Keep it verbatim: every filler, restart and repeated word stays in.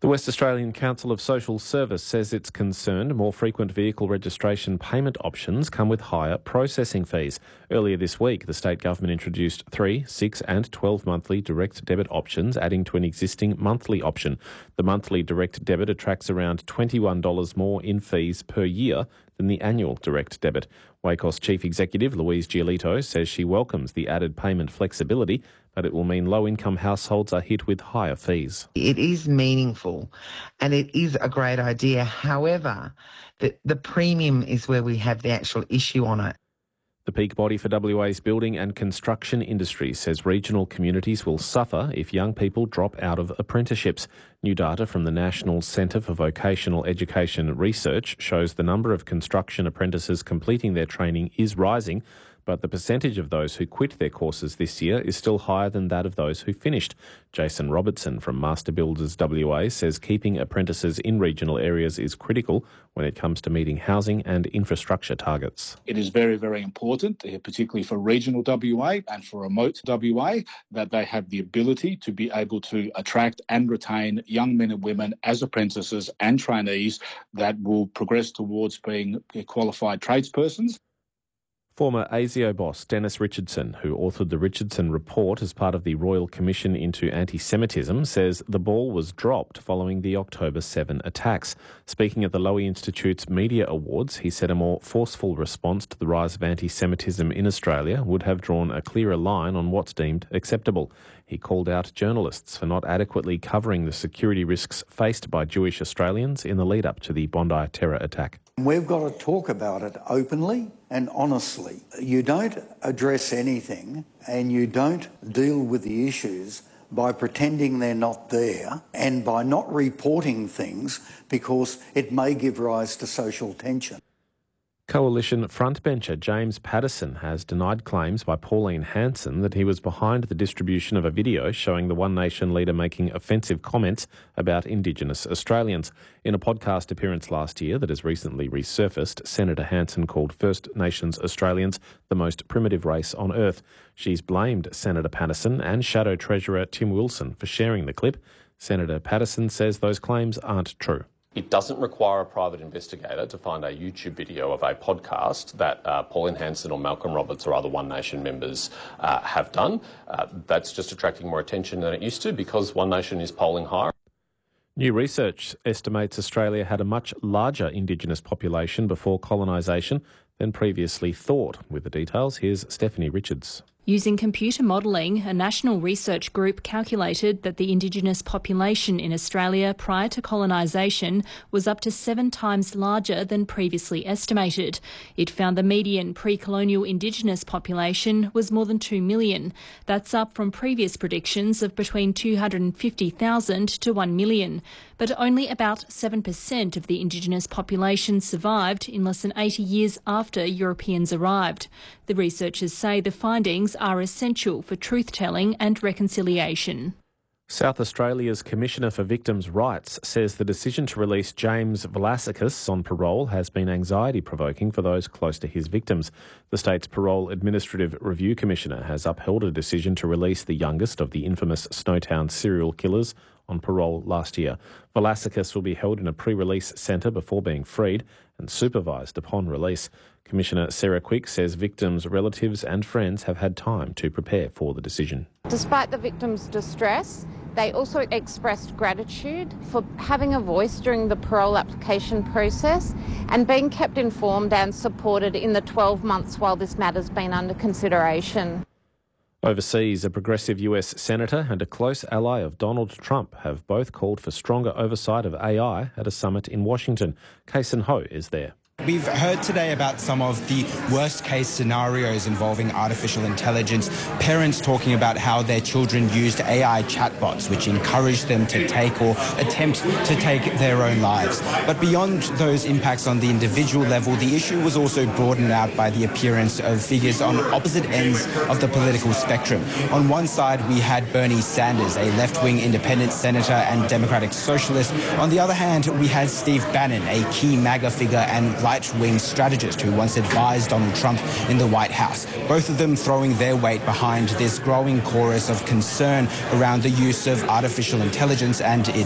The West Australian Council of Social Service says it's concerned more frequent vehicle registration payment options come with higher processing fees. Earlier this week, the state government introduced three, six and twelve monthly direct debit options, adding to an existing monthly option. The monthly direct debit attracts around twenty-one dollars more in fees per year than the annual direct debit. Wacos Chief Executive Louise Giolito says she welcomes the added payment flexibility, but it will mean low-income households are hit with higher fees. It is meaningful and it is a great idea. However, the, the premium is where we have the actual issue on it. The peak body for W A's building and construction industry says regional communities will suffer if young people drop out of apprenticeships. New data from the National Centre for Vocational Education Research shows the number of construction apprentices completing their training is rising, but the percentage of those who quit their courses this year is still higher than that of those who finished. Jason Robertson from Master Builders W A says keeping apprentices in regional areas is critical when it comes to meeting housing and infrastructure targets. It is very, very important, particularly for regional W A and for remote W A, that they have the ability to be able to attract and retain young men and women as apprentices and trainees that will progress towards being qualified tradespersons. Former ASIO boss Dennis Richardson, who authored the Richardson Report as part of the Royal Commission into Anti-Semitism, says the ball was dropped following the October seventh attacks. Speaking at the Lowy Institute's Media Awards, he said a more forceful response to the rise of anti-Semitism in Australia would have drawn a clearer line on what's deemed acceptable. He called out journalists for not adequately covering the security risks faced by Jewish Australians in the lead-up to the Bondi terror attack. We've got to talk about it openly and honestly. You don't address anything and you don't deal with the issues by pretending they're not there and by not reporting things because it may give rise to social tension. Coalition frontbencher James Paterson has denied claims by Pauline Hanson that he was behind the distribution of a video showing the One Nation leader making offensive comments about Indigenous Australians. In a podcast appearance last year that has recently resurfaced, Senator Hanson called First Nations Australians the most primitive race on earth. She's blamed Senator Paterson and Shadow Treasurer Tim Wilson for sharing the clip. Senator Paterson says those claims aren't true. It doesn't require a private investigator to find a YouTube video of a podcast that uh, Pauline Hanson or Malcolm Roberts or other One Nation members uh, have done. Uh, that's just attracting more attention than it used to because One Nation is polling higher. New research estimates Australia had a much larger Indigenous population before colonisation than previously thought. With the details, here's Stephanie Richards. Using computer modelling, a national research group calculated that the Indigenous population in Australia prior to colonisation was up to seven times larger than previously estimated. It found the median pre-colonial Indigenous population was more than two million. That's up from previous predictions of between two hundred fifty thousand to one million. But only about seven percent of the Indigenous population survived in less than eighty years after Europeans arrived. The researchers say the findings are essential for truth-telling and reconciliation. South Australia's Commissioner for Victims' Rights says the decision to release James Vlasikis on parole has been anxiety-provoking for those close to his victims. The state's Parole Administrative Review Commissioner has upheld a decision to release the youngest of the infamous Snowtown serial killers on parole last year. Vlasikis will be held in a pre-release centre before being freed and supervised upon release. Commissioner Sarah Quick says victims' relatives and friends have had time to prepare for the decision. Despite the victims' distress, they also expressed gratitude for having a voice during the parole application process and being kept informed and supported in the twelve months while this matter's been under consideration. Overseas, a progressive U S senator and a close ally of Donald Trump have both called for stronger oversight of A I at a summit in Washington. Kason Ho is there. We've heard today about some of the worst-case scenarios involving artificial intelligence, parents talking about how their children used A I chatbots, which encouraged them to take or attempt to take their own lives. But beyond those impacts on the individual level, the issue was also broadened out by the appearance of figures on opposite ends of the political spectrum. On one side, we had Bernie Sanders, a left-wing independent senator and Democratic socialist. On the other hand, we had Steve Bannon, a key MAGA figure and right-wing strategist who once advised Donald Trump in the White House. Both of them throwing their weight behind this growing chorus of concern around the use of artificial intelligence and its